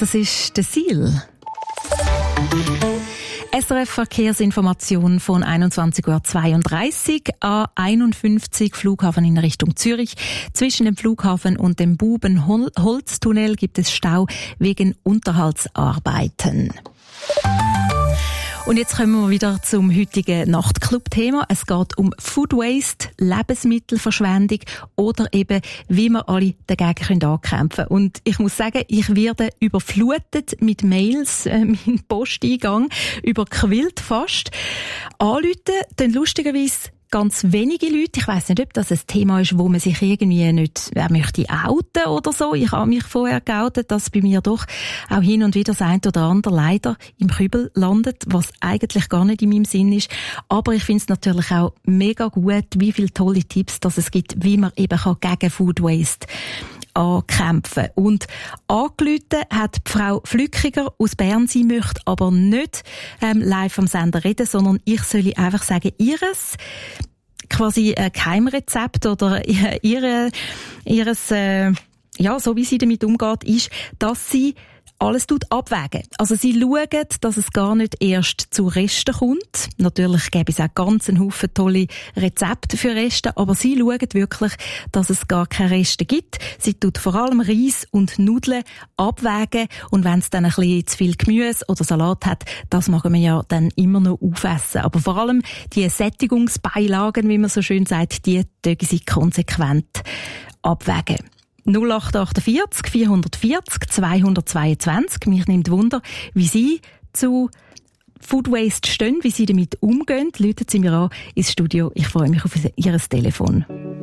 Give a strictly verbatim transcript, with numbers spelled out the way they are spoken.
Das ist der Ziel. S R F Verkehrsinformation von einundzwanzig Uhr zweiunddreißig, A einundfünfzig Flughafen in Richtung Zürich. Zwischen dem Flughafen und dem Bubenholztunnel gibt es Stau wegen Unterhaltsarbeiten. Und jetzt kommen wir wieder zum heutigen Nachtclub-Thema. Es geht um Food Waste, Lebensmittelverschwendung oder eben, wie wir alle dagegen ankämpfen können. Und ich muss sagen, ich werde überflutet mit Mails, äh, mein Posteingang überquillt fast. Anrufen, dann lustigerweise ganz wenige Leute. Ich weiss nicht, ob das ein Thema ist, wo man sich irgendwie nicht wer möchte outen oder so. Ich habe mich vorher geoutet, dass bei mir doch auch hin und wieder das eine oder andere leider im Kübel landet, was eigentlich gar nicht in meinem Sinn ist. Aber ich finde es natürlich auch mega gut, wie viele tolle Tipps dass es gibt, wie man eben gegen Food Waste ankämpfen. Und angerufen hat die Frau Flückiger aus Bern. Sie möchte aber nicht ähm, live am Sender reden, sondern ich soll einfach sagen, ihres quasi ein Geheimrezept oder ihre, ihres, äh, ja, so wie sie damit umgeht, ist, dass sie alles tut abwägen. Also sie schauen, dass es gar nicht erst zu Resten kommt. Natürlich gäbe es auch ganz einen Haufen tolle Rezepte für Reste, aber sie schauen wirklich, dass es gar keine Reste gibt. Sie tut vor allem Reis und Nudeln abwägen und wenn es dann ein bisschen zu viel Gemüse oder Salat hat, das machen wir ja dann immer noch aufessen. Aber vor allem die Sättigungsbeilagen, wie man so schön sagt, die dürfen sie konsequent abwägen. null acht achtundvierzig vierhundertvierzig zweihundertzweiundzwanzig. Mich nimmt Wunder, wie Sie zu Food Waste stehen, wie Sie damit umgehen. Läuten Sie mir an ins Studio. Ich freue mich auf Ihr Telefon.